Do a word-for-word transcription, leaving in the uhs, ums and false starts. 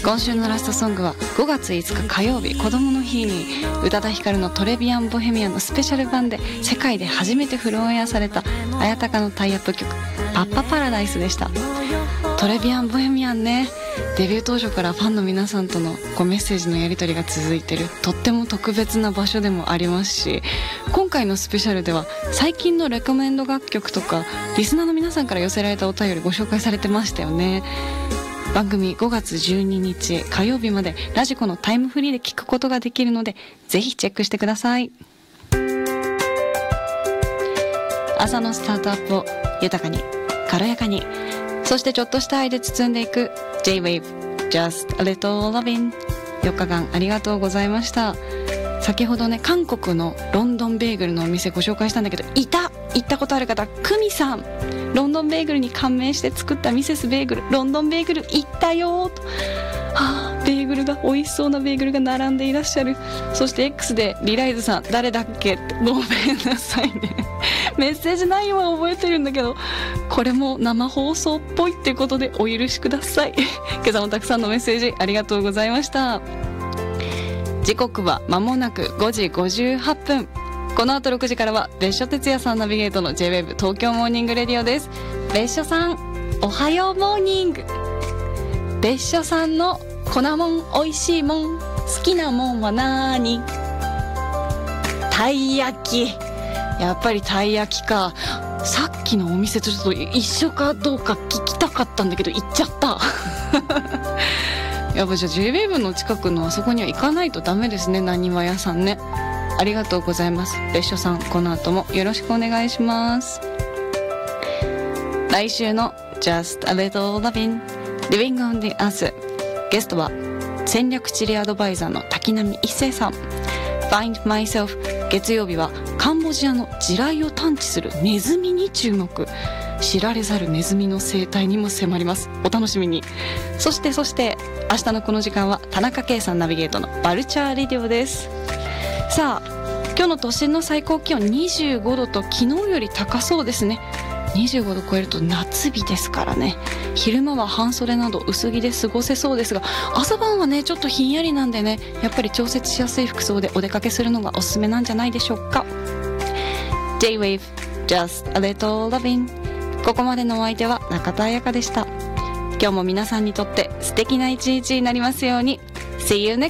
今週のラストソングはごがついつか火曜日子供の日に宇多田ヒカルのトレビアンボヘミアンのスペシャル版で世界で初めてフルオンエアされた綾鷹のタイアップ曲パッパパラダイスでした。トレビアンボヘミアンね、デビュー当初からファンの皆さんとのこうメッセージのやり取りが続いてるとっても特別な場所でもありますし、今回のスペシャルでは最近のレコメンド楽曲とかリスナーの皆さんから寄せられたお便りご紹介されてましたよね。番組ごがつじゅうににち火曜日までラジコのタイムフリーで聞くことができるのでぜひチェックしてください。朝のスタートアップを豊かに軽やかに、そしてちょっとした愛で包んでいく J-Wave Just a Little Lovin'。 よっかかんありがとうございました。先ほどね韓国のロンドンベーグルのお店ご紹介したんだけど、いた行ったことある方、クミさん、ロンドンベーグルに感銘して作ったミセスベーグル、ロンドンベーグル行ったよと、はあ、ベーグルが美味しそうなベーグルが並んでいらっしゃる。そして X でリライズさん誰だっけってごめんなさいねメッセージ内容は覚えてるんだけどこれも生放送っぽいってことでお許しください今朝もたくさんのメッセージありがとうございました。時刻は間もなくごじごじゅうはっぷん。この後ろくじからは別所哲也さんナビゲートの J-Wave 東京モーニングレディオです。別所さんおはようモーニング。別所さんの粉もんおいしいもん好きなもんはなーに。たい焼き、やっぱりたい焼きか。さっきのお店とちょっと一緒かどうか聞きたかったんだけど行っちゃったやっぱじゃあ J-Wave の近くのあそこには行かないとダメですね、なにわ屋さんね。ありがとうございます。別所さんこの後もよろしくお願いします。来週の Just a Little Lovin' Living on the Earth、 ゲストは戦略地理アドバイザーの滝波一生さん。 Find Myself、 月曜日はカンボジアの地雷を探知するネズミに注目。知られざるネズミの生態にも迫ります。お楽しみに。そしてそして明日のこの時間は田中圭さんナビゲートのバルチャーレディオです。さあ今日の都心の最高気温にじゅうごどと昨日より高そうですね。にじゅうごど超えると夏日ですからね。昼間は半袖など薄着で過ごせそうですが、朝晩はねちょっとひんやりなんでね、やっぱり調節しやすい服装でお出かけするのがおすすめなんじゃないでしょうか。 J-Wave Just a Little Lovin'、 ここまでのお相手は中田彩香でした。今日も皆さんにとって素敵な一日になりますように。 See you next